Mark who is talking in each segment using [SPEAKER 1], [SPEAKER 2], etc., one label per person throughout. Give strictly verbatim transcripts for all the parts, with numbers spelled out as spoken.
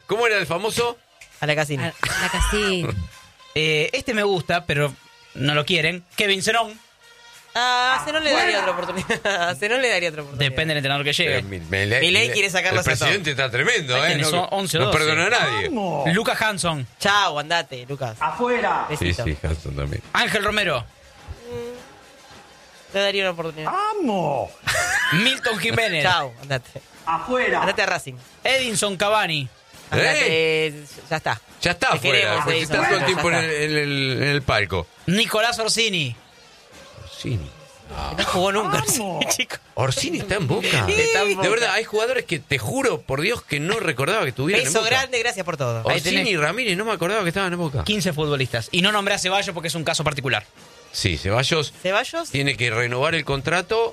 [SPEAKER 1] ¿Cómo era el famoso?
[SPEAKER 2] A la casina.
[SPEAKER 3] A la casina.
[SPEAKER 4] Eh, este me gusta, pero no lo quieren. Kevin Zenón.
[SPEAKER 2] Ah, a Zenón le daría otra oportunidad. A Zenón le daría otra oportunidad.
[SPEAKER 4] Depende del entrenador que llegue.
[SPEAKER 1] Eh, mi- Milei-
[SPEAKER 2] Milei quiere sacarlos
[SPEAKER 1] El
[SPEAKER 2] a todos.
[SPEAKER 1] presidente está tremendo,
[SPEAKER 4] Ahí
[SPEAKER 1] ¿eh?
[SPEAKER 4] tenés
[SPEAKER 1] No,
[SPEAKER 4] once o
[SPEAKER 1] no
[SPEAKER 4] doce.
[SPEAKER 1] perdona a nadie.
[SPEAKER 4] Lucas Hanson.
[SPEAKER 2] Chao, andate, Lucas.
[SPEAKER 5] Afuera.
[SPEAKER 1] Sí,
[SPEAKER 2] Besito.
[SPEAKER 1] sí, Hanson también.
[SPEAKER 4] Ángel Romero.
[SPEAKER 2] Le daría una oportunidad.
[SPEAKER 5] ¡Vamos!
[SPEAKER 4] Milton Jiménez.
[SPEAKER 2] Chao, andate.
[SPEAKER 5] Afuera.
[SPEAKER 2] Andate a Racing.
[SPEAKER 4] Edinson Cavani.
[SPEAKER 2] Andate, eh, ya está.
[SPEAKER 1] Ya está
[SPEAKER 2] Te
[SPEAKER 1] afuera,
[SPEAKER 2] queremos,
[SPEAKER 1] porque
[SPEAKER 2] Edison,
[SPEAKER 1] está todo el
[SPEAKER 2] ya
[SPEAKER 1] tiempo en
[SPEAKER 2] está.
[SPEAKER 1] el, en el- en el palco.
[SPEAKER 4] Nicolás Orsini.
[SPEAKER 1] Orsini.
[SPEAKER 2] No jugó nunca, chico.
[SPEAKER 1] Orsini está en Boca.
[SPEAKER 2] Está en Boca.
[SPEAKER 1] De verdad, hay jugadores que te juro, por Dios, que no recordaba que estuvieran en
[SPEAKER 2] Beso
[SPEAKER 1] Boca.
[SPEAKER 2] grande, gracias por todo.
[SPEAKER 4] Ahí
[SPEAKER 1] Orsini
[SPEAKER 4] tenés.
[SPEAKER 1] y Ramírez, no me acordaba que estaban en Boca.
[SPEAKER 4] quince futbolistas. Y no nombré a Ceballos porque es un caso particular.
[SPEAKER 1] Sí, Ceballos
[SPEAKER 2] ¿Ceballos?
[SPEAKER 1] tiene que renovar el contrato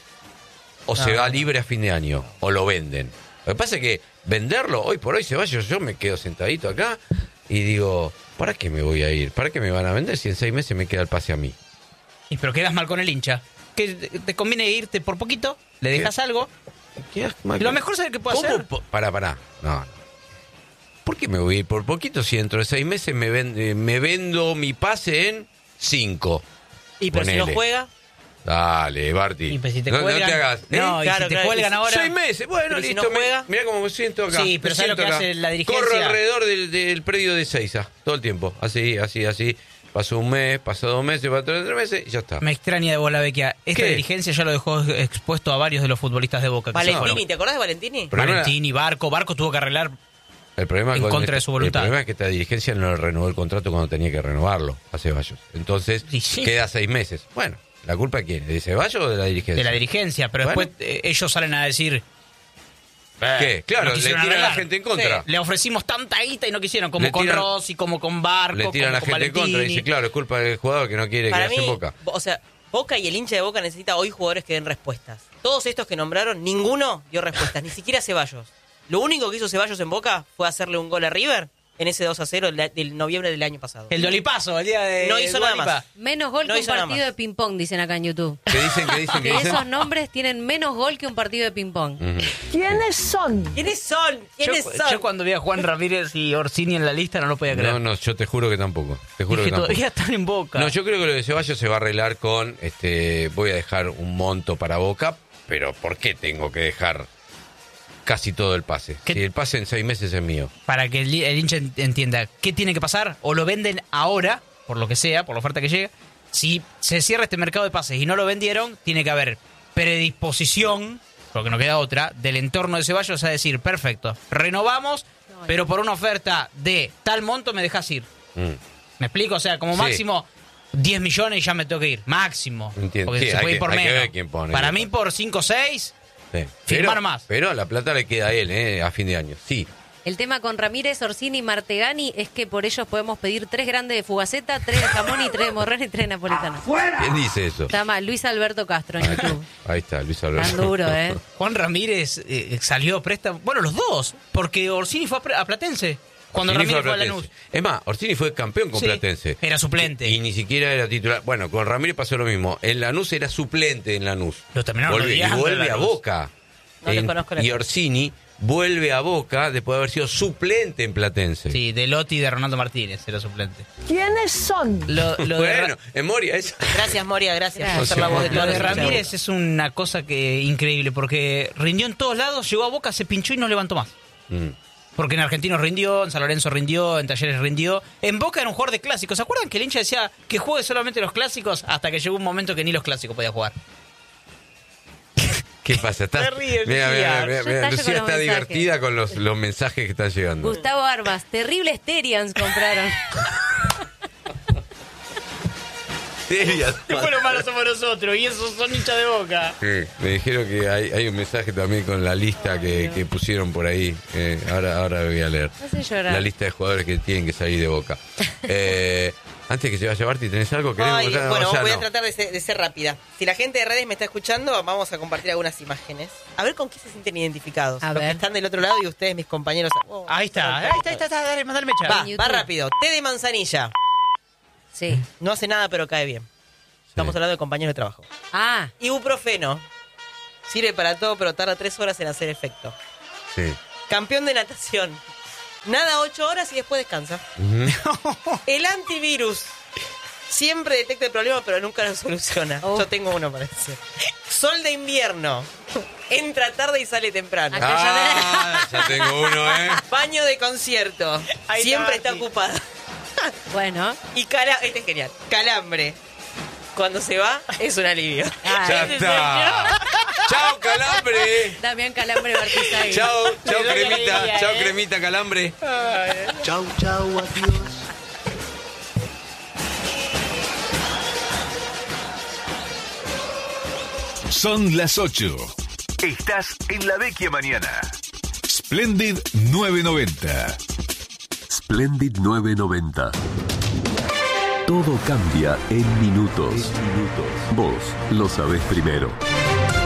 [SPEAKER 1] o se va libre a fin de año, o lo venden. Lo que pasa es que venderlo, hoy por hoy Ceballos, yo me quedo sentadito acá y digo, ¿para qué me voy a ir? ¿Para qué me van a vender si en seis meses me queda el pase a mí?
[SPEAKER 4] Y pero quedas mal con el hincha. Que te conviene irte por poquito, le dejas algo.
[SPEAKER 1] ¿Qué asco,
[SPEAKER 4] Lo mejor saber qué puede
[SPEAKER 1] ¿Cómo
[SPEAKER 4] hacer.
[SPEAKER 1] po- Pará, pará. No, no. ¿Por qué me voy a ir por poquito si dentro de seis meses me, ven- eh, me vendo mi pase en cinco?
[SPEAKER 2] Y pero si no
[SPEAKER 1] Ponele.
[SPEAKER 2] juega,
[SPEAKER 1] Dale, Barty.
[SPEAKER 4] Y pues si te
[SPEAKER 1] no, no
[SPEAKER 4] cuelgan-
[SPEAKER 1] te hagas. ¿eh?
[SPEAKER 4] No, y
[SPEAKER 2] Claro,
[SPEAKER 4] si te
[SPEAKER 2] claro,
[SPEAKER 4] cuelgan
[SPEAKER 2] y-
[SPEAKER 4] ahora.
[SPEAKER 1] Seis meses, bueno,
[SPEAKER 2] Pero si
[SPEAKER 1] listo.
[SPEAKER 2] no
[SPEAKER 1] me-
[SPEAKER 2] juega.
[SPEAKER 1] Mirá cómo me siento acá.
[SPEAKER 4] Sí, pero
[SPEAKER 1] me
[SPEAKER 4] ¿sabes lo
[SPEAKER 1] siento
[SPEAKER 4] que
[SPEAKER 1] acá.
[SPEAKER 4] hace la dirigencia?
[SPEAKER 1] Corro alrededor del, del predio de Seiza, todo el tiempo. Así, así, así. Pasó un mes, pasó dos meses, pasó tres meses y ya está.
[SPEAKER 4] Me extraña de Bolavecchia. Esta
[SPEAKER 1] ¿Qué?
[SPEAKER 4] dirigencia ya lo dejó expuesto a varios de los futbolistas de Boca. que se
[SPEAKER 2] Valentini,
[SPEAKER 4] fueron.
[SPEAKER 2] ¿te acordás de Valentini?
[SPEAKER 1] Pero no era-
[SPEAKER 4] Valentini, Barco. Barco tuvo que arreglar.
[SPEAKER 1] El problema
[SPEAKER 4] en
[SPEAKER 1] con
[SPEAKER 4] contra de
[SPEAKER 1] este-
[SPEAKER 4] su voluntad.
[SPEAKER 1] El problema es que esta dirigencia no le renovó el contrato cuando tenía que renovarlo a Ceballos. Entonces,
[SPEAKER 4] Y sí.
[SPEAKER 1] queda seis meses. Bueno, ¿la culpa de quién? ¿De Ceballos o de la dirigencia?
[SPEAKER 4] De la dirigencia, pero
[SPEAKER 1] Bueno.
[SPEAKER 4] después eh, ellos salen a decir.
[SPEAKER 1] ¿Qué?
[SPEAKER 4] eh,
[SPEAKER 1] Claro,
[SPEAKER 4] no
[SPEAKER 1] le
[SPEAKER 4] quisieron
[SPEAKER 1] tiran a la
[SPEAKER 4] arreglar.
[SPEAKER 1] gente en contra.
[SPEAKER 4] Sí, le ofrecimos tanta guita y no quisieron, como
[SPEAKER 1] Le
[SPEAKER 4] con
[SPEAKER 1] tiran-
[SPEAKER 4] Rossi, como con Barco,
[SPEAKER 1] Le tiran a
[SPEAKER 4] como
[SPEAKER 1] la
[SPEAKER 4] con
[SPEAKER 1] gente en contra y
[SPEAKER 4] Valentini.
[SPEAKER 1] dice, claro, es culpa del jugador que no quiere
[SPEAKER 2] Para
[SPEAKER 1] quedarse
[SPEAKER 2] mí,
[SPEAKER 1] en Boca.
[SPEAKER 2] o sea, Boca y el hincha de Boca necesita hoy jugadores que den respuestas. Todos estos que nombraron, ninguno dio respuestas, ni siquiera Ceballos. Lo único que hizo Ceballos en Boca fue hacerle un gol a River en ese dos a cero del, del noviembre del año pasado.
[SPEAKER 4] El de Olipazo, el día de.
[SPEAKER 2] No hizo
[SPEAKER 4] Dua
[SPEAKER 2] nada
[SPEAKER 4] Lipa.
[SPEAKER 2] más.
[SPEAKER 3] Menos gol
[SPEAKER 2] No
[SPEAKER 3] que un
[SPEAKER 2] hizo nada
[SPEAKER 3] partido
[SPEAKER 2] más.
[SPEAKER 3] de ping-pong, dicen acá en YouTube.
[SPEAKER 1] ¿Qué dicen? ¿Qué dicen? ¿Qué
[SPEAKER 3] Que
[SPEAKER 1] dicen?
[SPEAKER 3] esos nombres tienen menos gol que un partido de ping-pong.
[SPEAKER 1] Ujú.
[SPEAKER 5] ¿Quiénes son?
[SPEAKER 2] ¿Quiénes son?
[SPEAKER 4] Yo,
[SPEAKER 2] ¿Quiénes son?
[SPEAKER 4] yo cuando vi a Juan Ramírez y Orsini en la lista no lo podía creer.
[SPEAKER 1] No, no, yo te juro que tampoco. Te juro
[SPEAKER 4] Dije,
[SPEAKER 1] que tampoco.
[SPEAKER 4] todavía están en Boca.
[SPEAKER 1] No, yo creo que lo de Ceballos se va a arreglar con, este, voy a dejar un monto para Boca, pero ¿por qué tengo que dejar casi todo el pase?
[SPEAKER 4] ¿Qué?
[SPEAKER 1] Si el pase en seis meses es mío.
[SPEAKER 4] Para que el, el hincha ent- entienda qué tiene que pasar, o lo venden ahora, por lo que sea, por la oferta que llegue. Si se cierra este mercado de pases y no lo vendieron, tiene que haber predisposición, porque no queda otra, del entorno de Ceballos a decir, perfecto, renovamos, pero por una oferta de tal monto me dejas ir.
[SPEAKER 1] Mm.
[SPEAKER 4] ¿Me explico? O sea, como
[SPEAKER 1] Sí.
[SPEAKER 4] máximo diez millones y ya me tengo que ir. Máximo.
[SPEAKER 1] Entiendo.
[SPEAKER 4] Porque
[SPEAKER 1] Sí,
[SPEAKER 4] se
[SPEAKER 1] hay
[SPEAKER 4] puede
[SPEAKER 1] que-
[SPEAKER 4] ir por
[SPEAKER 1] hay que
[SPEAKER 4] menos.
[SPEAKER 1] ver quién pone.
[SPEAKER 4] Para mí por cinco o seis,
[SPEAKER 1] Sí.
[SPEAKER 4] Firmar
[SPEAKER 1] Pero-
[SPEAKER 4] más.
[SPEAKER 1] Pero la plata le queda a él, ¿eh? A fin de año. Sí.
[SPEAKER 3] El tema con Ramírez, Orsini y Martegani es que por ellos podemos pedir tres grandes de Fugaceta, tres de jamón y tres de morrón y tres de napolitano.
[SPEAKER 1] ¿Quién dice eso?
[SPEAKER 3] Se llama Luis Alberto Castro en YouTube.
[SPEAKER 1] Ahí está, Luis Alberto.
[SPEAKER 3] Tan duro, ¿eh?
[SPEAKER 4] Juan Ramírez eh, salió a préstamo. Bueno, los dos, porque Orsini fue a, pre- a Platense. Cuando
[SPEAKER 1] Orsini
[SPEAKER 4] Ramírez
[SPEAKER 1] fue
[SPEAKER 4] fue
[SPEAKER 1] a
[SPEAKER 4] a Lanús.
[SPEAKER 1] Platense. Es más, Orsini fue campeón con
[SPEAKER 4] Sí,
[SPEAKER 1] Platense.
[SPEAKER 4] era suplente.
[SPEAKER 1] Y, y ni siquiera era titular. Bueno, con Ramírez pasó lo mismo. En Lanús era suplente en Lanús.
[SPEAKER 4] Lo terminaron
[SPEAKER 1] Vuelve- y
[SPEAKER 4] odiando
[SPEAKER 1] vuelve
[SPEAKER 4] en
[SPEAKER 1] a
[SPEAKER 4] Lanús.
[SPEAKER 1] Boca.
[SPEAKER 2] No les conozco la
[SPEAKER 1] y
[SPEAKER 2] historia.
[SPEAKER 1] Orsini vuelve a Boca después de haber sido suplente en Platense.
[SPEAKER 4] Sí, de Lotti y de Ronaldo Martínez era suplente.
[SPEAKER 5] ¿Quiénes son?
[SPEAKER 4] Lo, lo de,
[SPEAKER 1] Bueno,
[SPEAKER 4] Ra-
[SPEAKER 1] en Moria, eso.
[SPEAKER 2] Gracias, Moria, gracias por
[SPEAKER 3] Gracias.
[SPEAKER 2] ser la voz de
[SPEAKER 4] lo
[SPEAKER 2] todos
[SPEAKER 4] de
[SPEAKER 2] los hinchas de
[SPEAKER 4] Ramírez
[SPEAKER 2] Boca.
[SPEAKER 4] es una cosa que increíble, porque rindió en todos lados, llegó a Boca, se pinchó y no levantó más.
[SPEAKER 1] Mm.
[SPEAKER 4] Porque en Argentinos rindió, en San Lorenzo rindió, en Talleres rindió. En Boca era un jugador de clásicos. ¿Se acuerdan que el hincha decía que juegue solamente los clásicos hasta que llegó un momento que ni los clásicos podía jugar?
[SPEAKER 1] ¿Qué pasa? Está,
[SPEAKER 4] Se ríe,
[SPEAKER 1] mira,
[SPEAKER 4] Lucía.
[SPEAKER 1] mira, mira,
[SPEAKER 3] Yo
[SPEAKER 1] mira,
[SPEAKER 3] estallo
[SPEAKER 1] Lucía
[SPEAKER 3] con los
[SPEAKER 1] está
[SPEAKER 3] mensajes.
[SPEAKER 1] divertida con los, los mensajes que están llegando.
[SPEAKER 3] Gustavo Arbas, terribles Terians compraron.
[SPEAKER 1] Serias.
[SPEAKER 4] Después los malos somos nosotros y esos son hinchas de Boca.
[SPEAKER 1] Sí, me dijeron que hay, hay un mensaje también con la lista que, que pusieron por ahí. Eh, ahora, ahora voy a leer.
[SPEAKER 3] No sé llorar.
[SPEAKER 1] La lista de jugadores que tienen que salir de Boca. Eh, antes que se vaya Barty, ¿tenés algo? ¿Querés
[SPEAKER 2] Ay,
[SPEAKER 1] contar?
[SPEAKER 2] bueno,
[SPEAKER 1] O sea,
[SPEAKER 2] voy a
[SPEAKER 1] no.
[SPEAKER 2] tratar de ser, de ser rápida. Si la gente de redes me está escuchando, vamos a compartir algunas imágenes. A ver con qué se sienten identificados.
[SPEAKER 3] A
[SPEAKER 2] Los que
[SPEAKER 3] ver.
[SPEAKER 2] están del otro lado y ustedes, mis compañeros. Oh,
[SPEAKER 4] Ahí está, ahí está, ahí está, está, dale, mandale mecha.
[SPEAKER 2] Va,
[SPEAKER 3] En YouTube.
[SPEAKER 2] va rápido. Té de manzanilla.
[SPEAKER 3] Sí.
[SPEAKER 2] No hace nada, pero cae bien. Estamos hablando de compañeros de trabajo.
[SPEAKER 3] Ah,
[SPEAKER 2] Ibuprofeno. Sirve para todo, pero tarda tres horas en hacer efecto.
[SPEAKER 1] Sí.
[SPEAKER 2] Campeón de natación. Nada ocho horas y después descansa.
[SPEAKER 1] Ujú.
[SPEAKER 2] El antivirus siempre detecta el problema, pero nunca lo soluciona.
[SPEAKER 3] Oh.
[SPEAKER 2] Yo tengo uno para decir. Sol de invierno. Entra tarde y sale temprano.
[SPEAKER 3] Acá
[SPEAKER 1] Ah, ya tengo uno, ¿eh?
[SPEAKER 2] Baño de concierto.
[SPEAKER 4] Ahí
[SPEAKER 2] Siempre
[SPEAKER 4] está,
[SPEAKER 2] está
[SPEAKER 4] sí.
[SPEAKER 2] ocupado.
[SPEAKER 3] Bueno.
[SPEAKER 2] Y cala... Este es genial. Calambre. Cuando se va, es un alivio.
[SPEAKER 3] Ah,
[SPEAKER 1] Ya
[SPEAKER 3] ese
[SPEAKER 1] está. Chao, calambre.
[SPEAKER 3] Damián Calambre Bartizagui.
[SPEAKER 1] Chao, chao,
[SPEAKER 2] Me doy
[SPEAKER 1] cremita.
[SPEAKER 2] alegría,
[SPEAKER 1] Chao,
[SPEAKER 2] ¿eh?
[SPEAKER 1] cremita, calambre.
[SPEAKER 6] Chau, chau, adiós.
[SPEAKER 7] Son las ocho. Estás en la vecchia mañana. Splendid novecientos noventa.
[SPEAKER 8] Splendid novecientos noventa. Todo cambia en minutos. Vos lo sabés primero.